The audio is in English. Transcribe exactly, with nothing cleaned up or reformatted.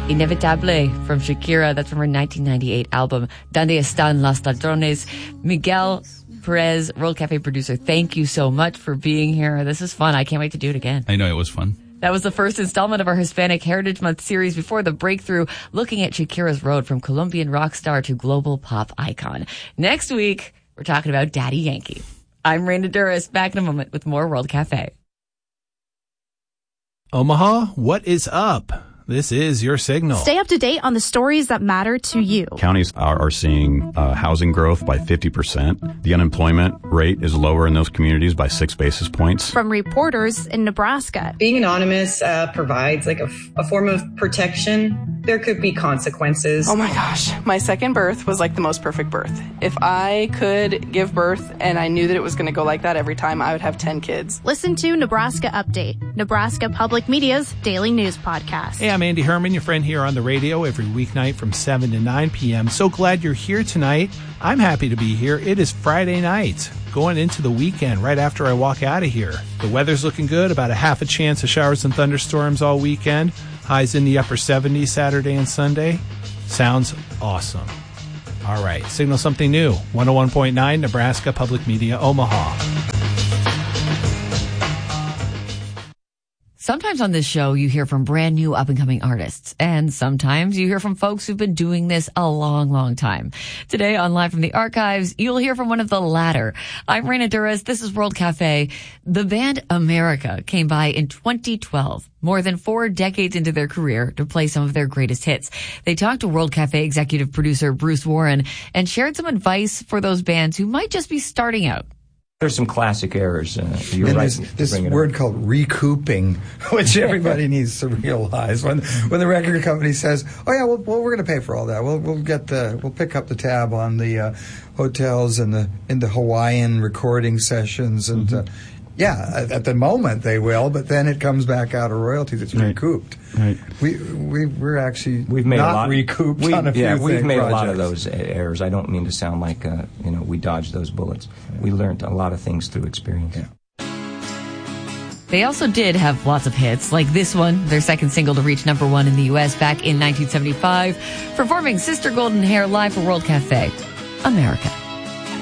Inevitable from Shakira. That's from her nineteen ninety-eight album, Donde Están Los Ladrones. Miguel Perez, World Cafe producer, thank you so much for being here. This is fun. I can't wait to do it again. I know, it was fun. That was the first installment of our Hispanic Heritage Month series before the breakthrough, looking at Shakira's road from Colombian rock star to global pop icon. Next week, we're talking about Daddy Yankee. I'm Raina Duras, back in a moment with more World Cafe. Omaha, what is up? This is your signal. Stay up to date on the stories that matter to you. Counties are, are seeing uh, housing growth by fifty percent. The unemployment rate is lower in those communities by six basis points. From reporters in Nebraska. Being anonymous uh, provides like a, a form of protection. There could be consequences. Oh my gosh, my second birth was like the most perfect birth. If I could give birth and I knew that it was going to go like that every time, I would have ten kids. Listen to Nebraska Update, Nebraska Public Media's daily news podcast. Hey, I'm Andy Herman, your friend here on the radio every weeknight from seven to nine p.m. So glad you're here tonight. I'm happy to be here. It is Friday night, going into the weekend right after I walk out of here. The weather's looking good, about a half a chance of showers and thunderstorms all weekend. Highs in the upper seventies Saturday and Sunday. Sounds awesome. All right, signal something new. one oh one point nine Nebraska Public Media, Omaha. Sometimes on this show, you hear from brand new up-and-coming artists. And sometimes you hear from folks who've been doing this a long, long time. Today on Live from the Archives, you'll hear from one of the latter. I'm Raina Duras. This is World Cafe. The band America came by in twenty twelve, more than four decades into their career, to play some of their greatest hits. They talked to World Cafe executive producer Bruce Warren and shared some advice for those bands who might just be starting out. There's some classic errors. Uh, you're and right. This, this word called recouping, which everybody needs to realize. When when the record company says, "Oh yeah, well, well we're going to pay for all that. We'll we'll get the we'll pick up the tab on the uh, hotels and the in the Hawaiian recording sessions and." Mm-hmm. Uh, Yeah, at the moment they will, but then it comes back out of royalties. It's right. recouped. Right. We we we're actually we've made not a lot, recouped we, on a few yeah, we've made projects. a lot of those errors. I don't mean to sound like uh, you know we dodged those bullets. Yeah. We learned a lot of things through experience. Yeah. They also did have lots of hits, like this one, their second single to reach number one in the U S back in nineteen seventy-five, performing Sister Golden Hair live for World Cafe, America.